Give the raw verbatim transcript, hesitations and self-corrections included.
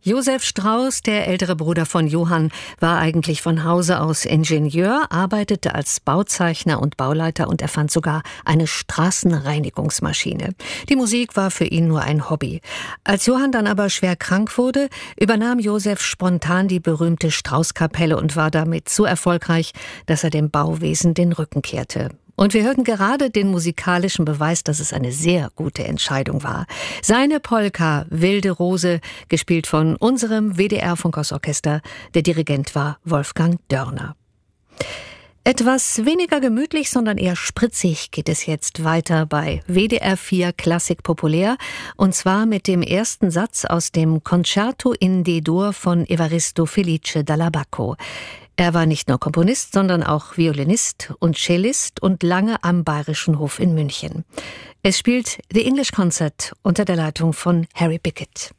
Joseph Strauss, der ältere Bruder von Johann, war eigentlich von Hause aus Ingenieur, arbeitete als Bauzeichner und Bauleiter und erfand sogar eine Straßenreinigungsmaschine. Die Musik war für ihn nur ein Hobby. Als Johann dann aber schwer krank wurde, übernahm Joseph spontan die berühmte Strauss-Kapelle und war damit so erfolgreich, dass er dem Bauwesen den Rücken kehrte. Und wir hörten gerade den musikalischen Beweis, dass es eine sehr gute Entscheidung war. Seine Polka Wilde Rose, gespielt von unserem W D R-Funkhausorchester. Der Dirigent war Wolfgang Dörner. Etwas weniger gemütlich, sondern eher spritzig geht es jetzt weiter bei W D R vier Klassik Populär. Und zwar mit dem ersten Satz aus dem Concerto in D-Dur von Evaristo Felice Dall'Abbacco. Er war nicht nur Komponist, sondern auch Violinist und Cellist und lange am Bayerischen Hof in München. Es spielt The English Concert unter der Leitung von Harry Bickett.